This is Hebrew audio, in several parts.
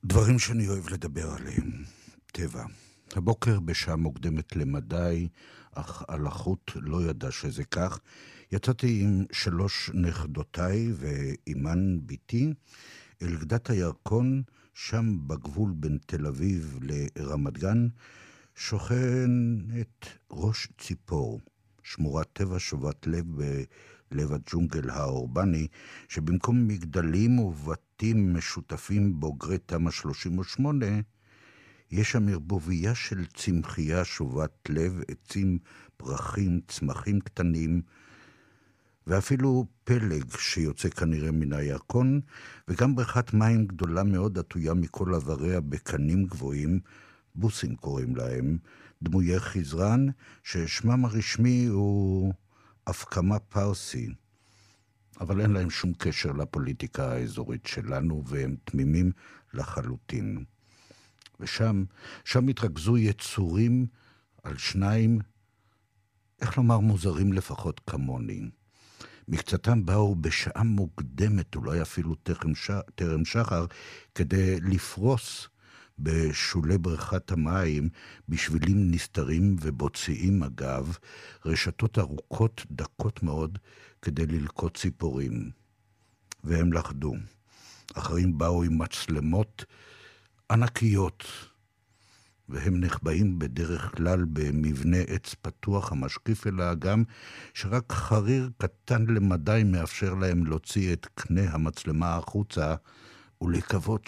דברים שאני אוהב לדבר עליהם. טבע. הבוקר בשעה מוקדמת למדי, אך על החוט לא ידע שזה כך. יצאתי עם 3 נכדותיי ואימן ביתי אל גדת הירקון, שם בגבול בין תל אביב לרמת גן, שוכנת ראש ציפור, שמורת טבע שובת לב בלב הג'ונגל האורבני, שבמקום מגדלים ובתים משותפים בוגרי תמ"א 38, יש שם ערבוביה של צמחייה שובת לב, עצים, פרחים, צמחים קטנים, ואפילו פלג שיוצא כנראה מן הירקון, וגם בריכת מים גדולה מאוד עטויה מכל עבריה בקנים גבוהים, בוסים קוראים להם, דמויי חזרן, ששמם הרשמי הוא אפקמה פרסי, אבל אין להם שום קשר לפוליטיקה האזורית שלנו, והם תמימים לחלוטין. ושם התרכזו יצורים על 2, איך לומר, מוזרים לפחות כמוני. מקצתם באו בשעה מוקדמת, אולי אפילו טרם שחר, כדי לפרוס בשולי בריכת המים, בשבילים נסתרים ובוצעים אגב, רשתות ארוכות דקות מאוד כדי ללקוט ציפורים. והם לחדו. אחרים באו עם מצלמות ענקיות, והם נחבאים בדרך כלל במבנה עץ פתוח המשקיף אל האגם, שרק חריר קטן למדי מאפשר להם להוציא את קנה המצלמה החוצה, ולקוות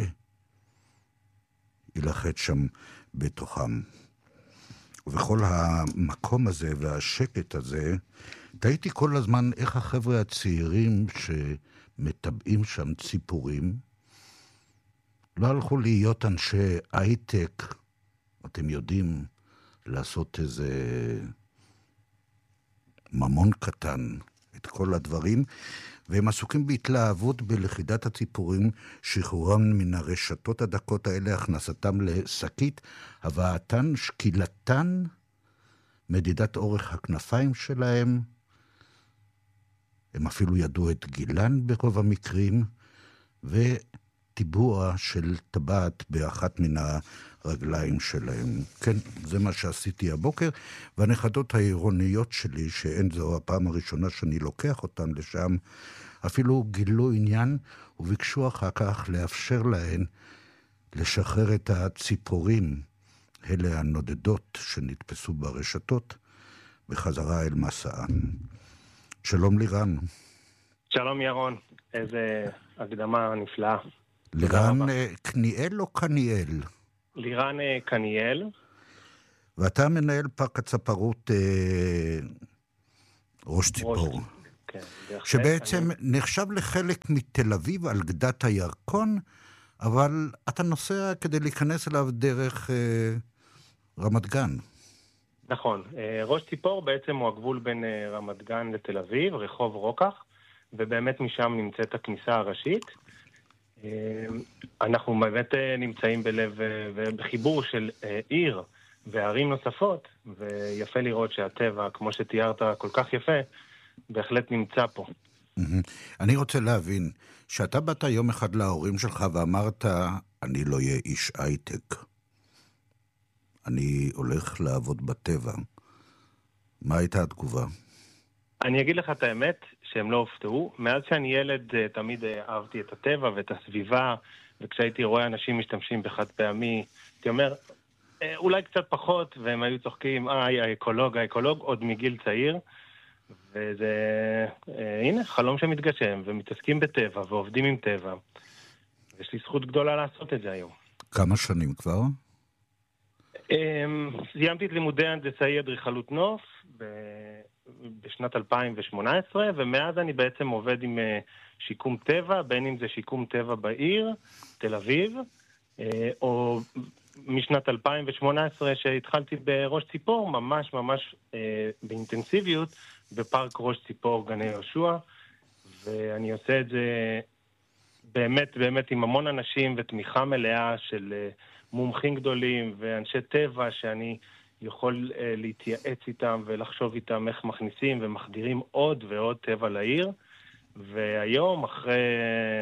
ילחץ שם בתוכם. ובכל המקום הזה והשקט הזה, תהיתי כל הזמן איך החבר'ה הצעירים שמטבעים שם ציפורים, לא הלכו להיות אנשי הייטק, אתם יודעים, לעשות איזה ממון קטן, את כל הדברים, והם עסוקים בהתלהבות בלכידת הציפורים, שחרורם מן הרשתות הדקות האלה, הכנסתם לשקית, הבאתן, שקילתן, מדידת אורך הכנפיים שלהם, הם אפילו ידעו את גילן ברוב המקרים, וטיבוע של טבעת באחת מן הרגליים שלהם. כן, זה מה שעשיתי הבוקר, והנכדות העירוניות שלי, שאין זו הפעם הראשונה שאני לוקח אותן לשם, אפילו גילו עניין, וביקשו אחר כך לאפשר להן לשחרר את הציפורים, אלה הנודדות שנתפסו ברשתות, בחזרה אל מסען. שלום לירן. שלום ירון, איזה הקדמה נפלאה. לירן קניאל או קניאל? לירן קניאל. ואתה מנהל פארק הצפרות ראש ציפור. כן, שבעצם נחשב לחלק מתל אביב על גדת הירקון, אבל אתה נוסע כדי להיכנס אליו דרך רמת גן. נכון, ראש ציפור בעצם הוא הגבול בין רמת גן לתל אביב, רחוב רוקח, ובאמת משם נמצאת הכניסה הראשית. אנחנו באמת נמצאים בלב ובחיבור של עיר וערים נוספות, ויפה לראות שהטבע, כמו שתיארת כל כך יפה, בהחלט נמצא פה. אני רוצה להבין, שאתה באת יום אחד להורים שלך ואמרת, אני לא אהיה איש הייטק, אני הולך לעבוד בטבע. מה הייתה התגובה? אני אגיד לך את האמת, שהם לא הופתעו. מאז שאני ילד תמיד אהבתי את הטבע ואת הסביבה, וכשהייתי רואה אנשים משתמשים בחד פעמי, הייתי אומר, אולי קצת פחות, והם היו צוחקים, האקולוג, עוד מגיל צעיר, וזה, הנה, חלום שמתגשם, ומתעסקים בטבע, ועובדים עם טבע. יש לי זכות גדולה לעשות את זה היום. כמה שנים כבר? סיימתי את לימודי הנדסאי אדריכלות נוף בשנת 2018, ומאז אני בעצם עובד עם שיקום טבע, בין אם זה שיקום טבע בעיר, תל אביב, או משנת 2018 שהתחלתי בראש ציפור, ממש באינטנסיביות, בפארק ראש ציפור גני יהושע, ואני עושה את זה באמת עם המון אנשים ותמיכה מלאה של מומחים גדולים ואנשי טבע שאני יכול להתייעץ איתם ולחשוב איתם איך מכניסים ומחדירים עוד ועוד טבע לעיר. והיום, אחרי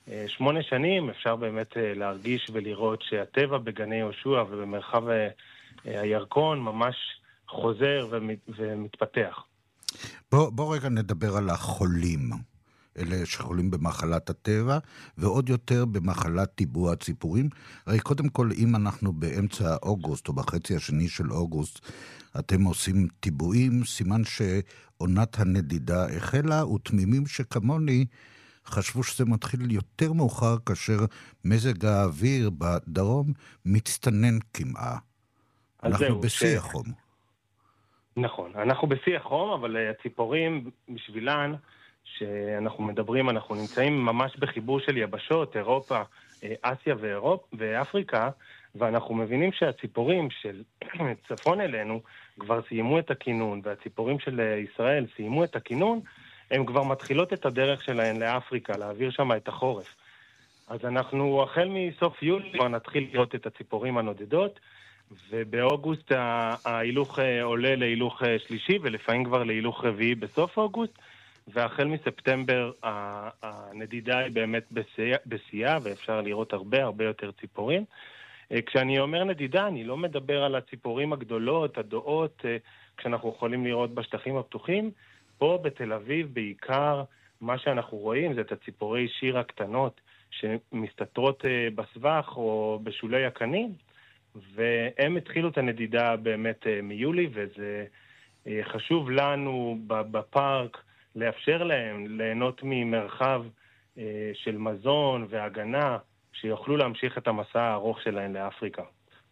8 שנים אפשר באמת להרגיש ולראות שהטבע בגני יהושע ובמרחב הירקון ממש חוזר ומתפתח. בוא רגע נדבר על החולים, אלה שחולים במחלת הטבע, ועוד יותר במחלת טיבוע הציפורים. הרי קודם כל, אם אנחנו באמצע אוגוסט, או בחצי השני של אוגוסט, אתם עושים טיבועים, סימן שעונת הנדידה החלה, ותמימים שכמוני חשבו שזה מתחיל יותר מאוחר, כאשר מזג האוויר בדרום מצטנן כמעה. אנחנו בשיא החום. נכון, אנחנו בשיא החום, אבל הציפורים בשבילן, שאנחנו מדברים, אנחנו נמצאים ממש בחיבור של יבשות, אירופה, אסיה ואפריקה, ואנחנו מבינים שהציפורים של צפון אלינו כבר סיימו את הכינון, והציפורים של ישראל סיימו את הכינון, הן כבר מתחילות את הדרך שלהן לאפריקה, להעביר שם את החורף. אז אנחנו החל מסוף יולי כבר נתחיל לראות את הציפורים הנודדות, ובאוגוסט ההילוך עולה להילוך שלישי, ולפעמים כבר להילוך רביעי בסוף אוגוסט, והחל מספטמבר הנדידה היא באמת בשיאה, ואפשר לראות הרבה יותר ציפורים. כשאני אומר נדידה, אני לא מדבר על הציפורים הגדולות, הדועות, כשאנחנו יכולים לראות בשטחים הפתוחים. פה בתל אביב בעיקר מה שאנחנו רואים זה את הציפורי שיר הקטנות שמסתתרות בסבך או בשולי הקנים, והם התחילו את הנדידה באמת מיולי, וזה חשוב לנו בפארק לאפשר להם ליהנות ממרחב של מזון והגנה, שיוכלו להמשיך את המסע הארוך שלהם לאפריקה.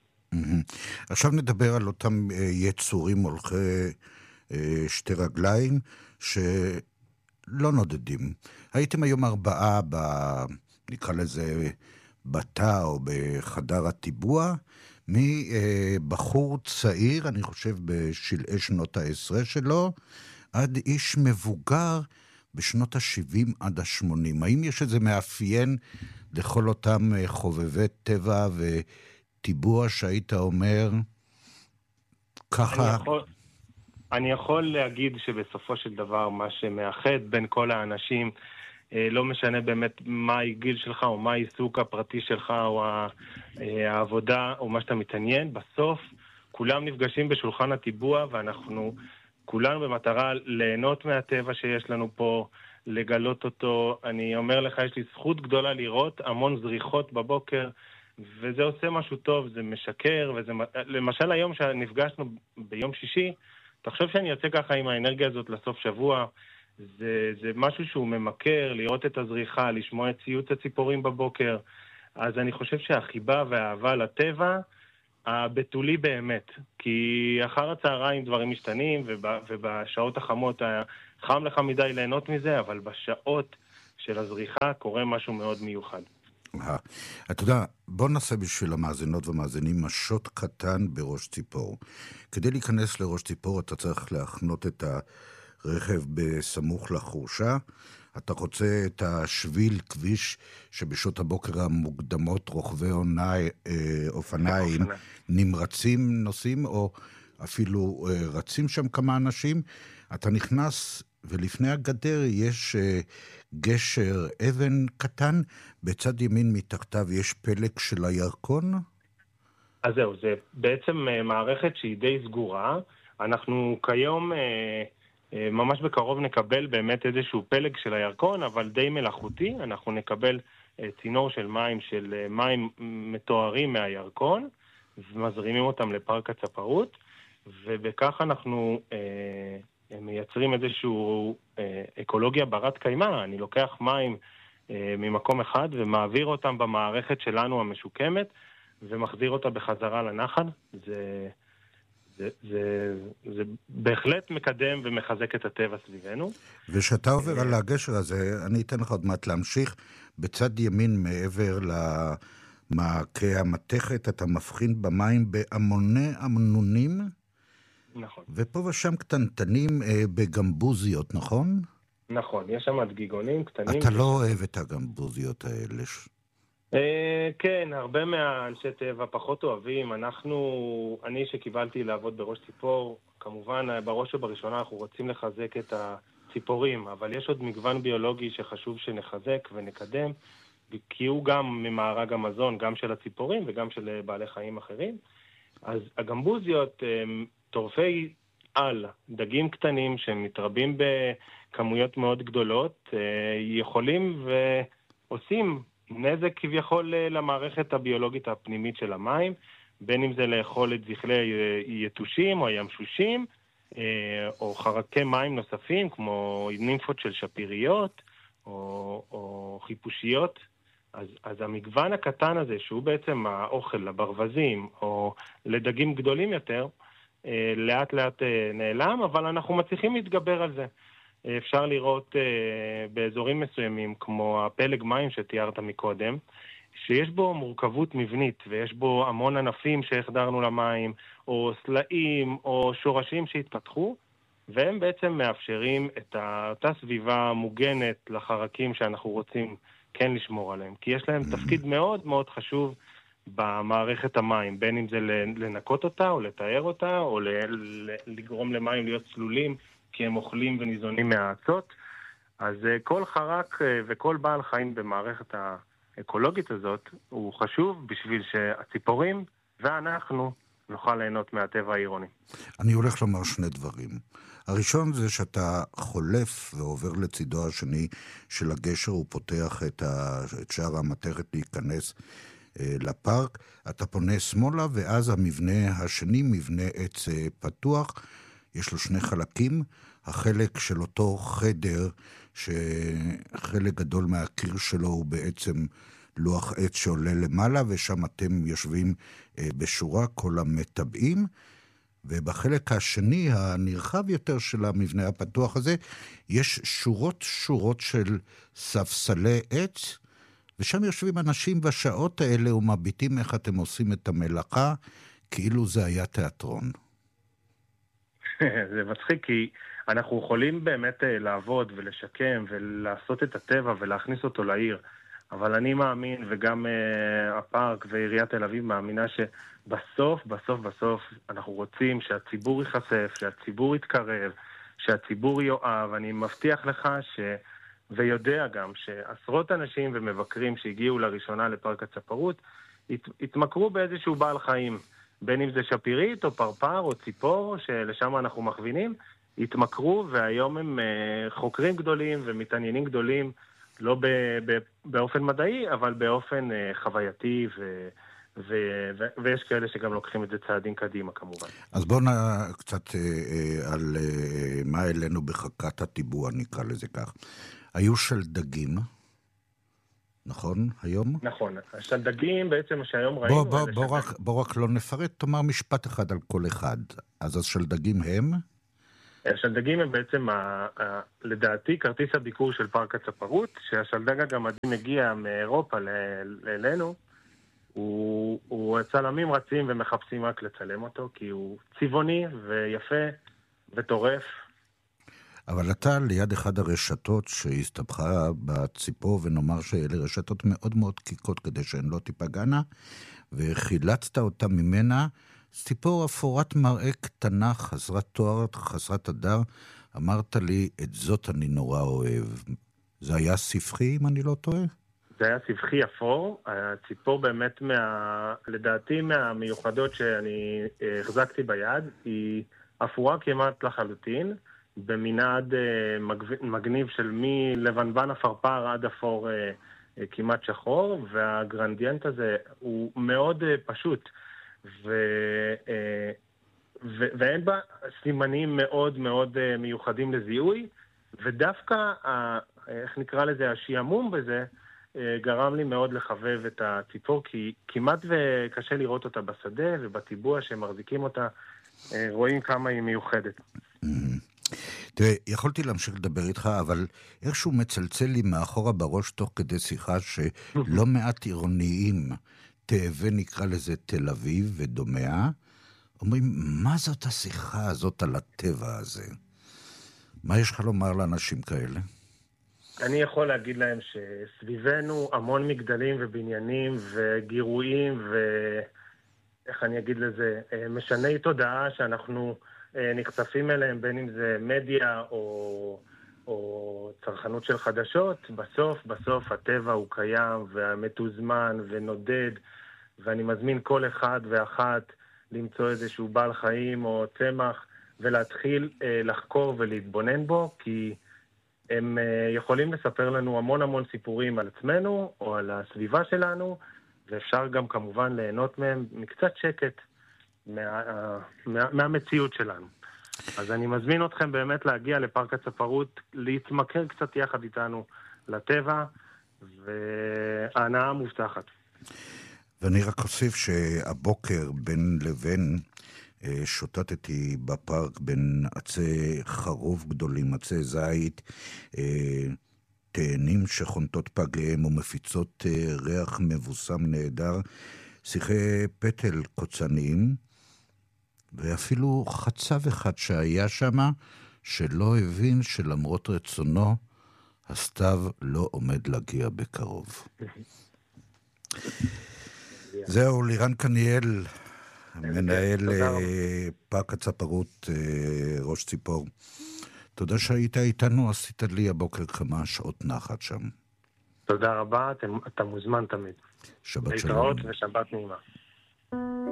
עכשיו נדבר על אותם יצורים הולכי שתי רגליים שלא נודדים. הייתם היום 4 נקרא לזה בתא או בחדר הטיבוע, מבחור צעיר, אני חושב בשלהי שנות ה-10 שלו, עד איש מבוגר בשנות ה-70 עד ה-80. האם יש איזה מאפיין לכל אותם חובבי טבע וטיבוע שהיית אומר ככה? אני יכול להגיד שבסופו של דבר מה שמאחד בין כל האנשים, לא משנה באמת מה הגיל שלך או מה העיסוק הפרטי שלך או העבודה או מה שאתה מתעניין, בסוף כולם נפגשים בשולחן הטיבוע, ואנחנו כולנו במטרה ליהנות מהטבע שיש לנו פה, לגלות אותו. אני אומר לך, יש לי זכות גדולה לראות המון זריחות בבוקר, וזה עושה משהו טוב, זה משקר, למשל היום שנפגשנו ביום שישי, תחשוב שאני יוצא ככה עם האנרגיה הזאת לסוף שבוע, זה משהו שהוא ממכר, לראות את הזריחה, לשמוע את ציוץ הציפורים בבוקר. אז אני חושב שהחיבה והאהבה לטבע הבתולי באמת, כי אחר הצהריים דברים משתנים, ובשעות החמות חם לך מדי ליהנות מזה, אבל בשעות של הזריחה קורה משהו מאוד מיוחד. אתה יודע, בוא נעשה בשביל המאזינות והמאזינים משות קטן בראש ציפור. כדי להיכנס לראש ציפור אתה צריך להחנות את הרכב בסמוך לחורשה, אתה רוצה את השביל כביש שבשעות הבוקר המוקדמות רוכבי אופניים נמרצים נוסעים או אפילו רצים שם כמה אנשים, אתה נכנס ולפני הגדר יש גשר אבן קטן, בצד ימין מתחתיו יש פלג של הירקון? אז זהו, זה בעצם מערכת שהיא די סגורה. אנחנו כיום ממש בקרוב נקבל באמת איזשהו פלג של הירקון, אבל די מלאכותי. אנחנו נקבל צינור של מים מתוארים מהירקון, ומזרימים אותם לפארק הצפרות, ובכך אנחנו מייצרים איזשהו אקולוגיה ברת קיימה. אני לוקח מים ממקום אחד ומעביר אותם במערכת שלנו המשוקמת, ומחזיר אותה בחזרה לנחל. זה בהחלט מקדם ומחזק את הטבע סביבנו. ושאתה עובר על הגשר הזה, אני אתן לך עוד מעט להמשיך, בצד ימין מעבר למעקה המתכת, אתה מבחין במים בהמוני אמנונים, נכון. ופה ושם קטנטנים בגמבוזיות, נכון? נכון, יש שם דגיגונים קטנים. אתה לא אוהב את הגמבוזיות האלה? כן, הרבה מהאנשי טבע פחות אוהבים. אני שקיבלתי לעבוד בראש ציפור, כמובן בראש ובראשונה אנחנו רוצים לחזק את הציפורים, אבל יש עוד מגוון ביולוגי שחשוב שנחזק ונקדם, כי הוא גם ממארג המזון, גם של הציפורים וגם של בעלי חיים אחרים. אז הגמבוזיות טורפי על, דגים קטנים שמתרבים בכמויות מאוד גדולות, יכולים ועושים נזק כביכול למערכת הביולוגית הפנימית של המים, בין אם זה לאכול את זכלי יתושים או ימשושים, או חרקי מים נוספים, כמו נימפות של שפיריות, או חיפושיות. אז המגוון הקטן הזה, שהוא בעצם האוכל לברווזים, או לדגים גדולים יותר, לאט לאט נעלם, אבל אנחנו מצליחים להתגבר על זה. אפשר לראות באזורים מסוימים, כמו הפלג מים שתיארת מקודם, שיש בו מורכבות מבנית, ויש בו המון ענפים שהחדרנו למים, או סלעים, או שורשים שהתפתחו, והם בעצם מאפשרים את אותה סביבה מוגנת לחרקים שאנחנו רוצים כן לשמור עליהם. כי יש להם תפקיד מאוד מאוד חשוב במערכת המים, בין אם זה לנקות אותה, או לתאר אותה, או לגרום למים להיות צלולים, כי הם אוכלים וניזונים מהאצות. אז כל חרק וכל בעל חיים במערכת האקולוגית הזאת הוא חשוב בשביל שהציפורים ואנחנו נוכל ליהנות מהטבע העירוני. אני הולך לומר שני דברים. הראשון זה שאתה חולף ועובר לצידו השני של הגשר, הוא פותח את שער המתכת להיכנס לפארק, אתה פונה שמאלה, ואז המבנה השני, מבנה עץ פתוח, יש לו שני חלקים, החלק של אותו חדר, שחלק גדול מהקיר שלו הוא בעצם לוח עץ שעולה למעלה, ושם אתם יושבים בשורה, כל המטבעים, ובחלק השני, הנרחב יותר של המבנה הפתוח הזה, יש שורות של ספסלי עץ, ושם יושבים אנשים בשעות האלה ומביטים איך אתם עושים את המלאכה, כאילו זה היה תיאטרון. זה מצחיק, כי אנחנו יכולים באמת לעבוד ולשקם ולעשות את הטבע ולהכניס אותו לעיר, אבל אני מאמין, וגם הפארק ועיריית תל אביב מאמינה שבסוף, בסוף, בסוף אנחנו רוצים שהציבור ייחשף, שהציבור יתקרב, שהציבור יואב. אני מבטיח לך ויודע גם שעשרות אנשים ומבקרים שהגיעו לראשונה לפארק הצפרות התמכרו באיזשהו בעל חיים, בין אם זה שפירית או פרפר או ציפור, שלשם אנחנו מכווינים, התמכרו, והיום הם חוקרים גדולים ומתעניינים גדולים, לא באופן מדעי, אבל באופן חווייתי, ויש כאלה שגם לוקחים את זה צעדים קדימה כמובן. אז בואו קצת על מה אלינו בחכת הטיבוע, נקרא לזה כך. היו של דגים, נכון, היום? נכון, של דגים בעצם שהיום ראינו... בוא רק לא נפרט, תאמר משפט אחד על כל אחד. אז של דגים הם? של דגים הם בעצם, לדעתי, כרטיס הביקור של פארק הצפרות, שהשלדג הגמדי מגיע מאירופה אלינו, הצלמים רצים ומחפשים רק לצלם אותו, כי הוא צבעוני ויפה וטורף. אבל אתה ליד אחד הרשתות שהסתבכה בציפור, ונאמר שאלה רשתות מאוד מאוד קיקות כדי שהן לא תיפגענה, וחילצת אותה ממנה, ציפור אפורת מראה קטנה, חסרת תואר, חסרת הדר, אמרת לי, את זאת אני נורא אוהב. זה היה ספחי, אם אני לא טועה? זה היה סבכי אפור, הציפור באמת לדעתי מהמיוחדות שאני החזקתי ביד, היא אפורה כמעט לחלוטין, במנעד מגניב של מלבנבן אפרפר עד אפור כמעט שחור, והגרנדיאנט הזה הוא מאוד פשוט, ואין בה סימנים מאוד מאוד מיוחדים לזיהוי, ודווקא, איך נקרא לזה, השיעמום בזה, גרם לי מאוד לחבב את הציפור, כי כמעט וקשה לראות אותה בשדה, ובטיבוע שהם מחזיקים אותה, רואים כמה היא מיוחדת. תראה, יכולתי להמשיך לדבר איתך, אבל איכשהו מצלצל לי מאחורה בראש תוך כדי שיחה שלא מעט עירוניים, תאבי נקרא לזה תל אביב ודומיה, אומרים, מה זאת השיחה הזאת על הטבע הזה? מה יש לך לומר לאנשים כאלה? אני יכול להגיד להם שסביבנו המון מגדלים ובניינים וגירויים ואיך אני אגיד לזה, משני תודעה שאנחנו נחשפים אליהם, בין אם זה מדיה או או צרכנות של חדשות, בסוף הטבע הוא קיים ומתוזמן ונודד, ואני מזמין כל אחד ואחת למצוא איזשהו בעל חיים או צמח, ולהתחיל לחקור ולהתבונן בו, כי הם יכולים לספר לנו המון סיפורים על עצמנו או על הסביבה שלנו, ואפשר גם כמובן ליהנות מהם מקצת שקט מהמציאות שלנו. אז אני מזמין אתכם באמת להגיע לפארק הצפרות, להתמכר קצת יחד איתנו לטבע, וההנאה מובטחת. ואני רק אוסיף שהבוקר בין לבין שוטטתי בפארק בין עצי חרוב גדולים, עצי זית, תאנים שחונטות פגיהם ומפיצות ריח מבוסם נהדר, שיחי פטל קוצניים, ואפילו חצב אחד שהיה שם, שלא הבין שלמרות רצונו, הסתיו לא עומד להגיע בקרוב. זהו, לירן קניאל, מנהל פארק הצפרות, ראש ציפור. תודה שהיית איתנו, עשית לי הבוקר כמה שעות נחת שם. תודה רבה, אתה מוזמן תמיד. שבת שלום. להתראות ושבת נעימה.